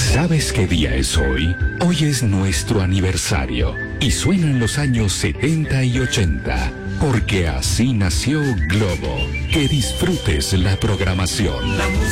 ¿Sabes qué día es hoy? Hoy es nuestro aniversario y suenan los años 70 y 80, porque así nació Globo. Que disfrutes la programación.